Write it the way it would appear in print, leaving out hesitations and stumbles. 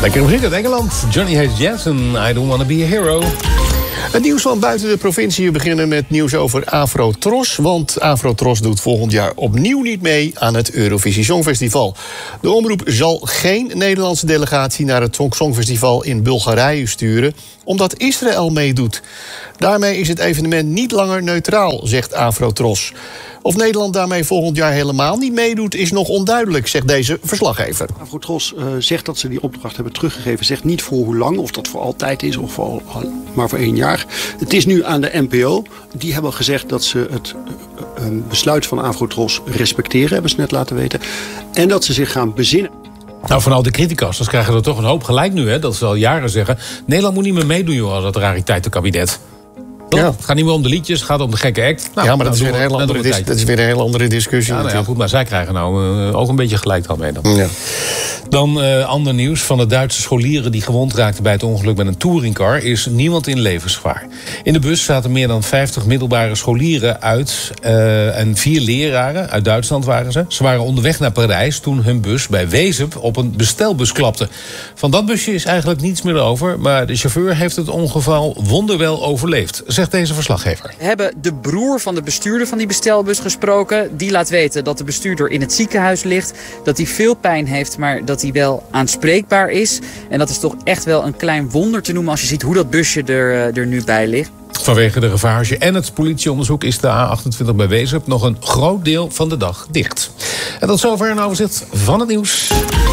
Lekkere muziek uit Engeland. Johnny Hayes Jansen, I don't wanna be a hero. Het nieuws van buiten de provincie. We beginnen met nieuws over Afrotros. Want Afrotros doet volgend jaar opnieuw niet mee aan het Eurovisie Songfestival. De omroep zal geen Nederlandse delegatie naar het Songfestival in Bulgarije sturen, omdat Israël meedoet. Daarmee is het evenement niet langer neutraal, zegt Afrotros. Of Nederland daarmee volgend jaar helemaal niet meedoet, is nog onduidelijk, zegt deze verslaggever. Afrotros zegt dat ze die opdracht hebben teruggegeven. Zegt niet voor hoe lang, of dat voor altijd is, of maar voor 1 jaar. Het is nu aan de NPO. Die hebben gezegd dat ze het besluit van Afrotros respecteren, hebben ze net laten weten. En dat ze zich gaan bezinnen. Nou, van al de criticasters krijgen er toch een hoop gelijk nu, hè? Dat ze al jaren zeggen, Nederland moet niet meer meedoen, joh, als dat rariteitenkabinet. Ja. Het gaat niet meer om de liedjes, het gaat om de gekke act. Nou, ja, maar dat is weer een hele andere discussie. Ja, goed, maar zij krijgen nou ook een beetje gelijk daarmee dan. Ja. Dan ander nieuws van de Duitse scholieren die gewond raakten bij het ongeluk met een touringcar, is niemand in levensgevaar. In de bus zaten meer dan 50 middelbare scholieren uit en 4 leraren uit Duitsland waren ze. Ze waren onderweg naar Parijs toen hun bus bij Wezep op een bestelbus klapte. Van dat busje is eigenlijk niets meer over, maar de chauffeur heeft het ongeval wonderwel overleefd, zegt deze verslaggever. We hebben de broer van de bestuurder van die bestelbus gesproken. Die laat weten dat de bestuurder in het ziekenhuis ligt, dat hij veel pijn heeft, maar dat hij wel aanspreekbaar is. En dat is toch echt wel een klein wonder te noemen als je ziet hoe dat busje er nu bij ligt. Vanwege de ravage en het politieonderzoek is de A28 bij Wezep nog een groot deel van de dag dicht. En tot zover een overzicht van het nieuws.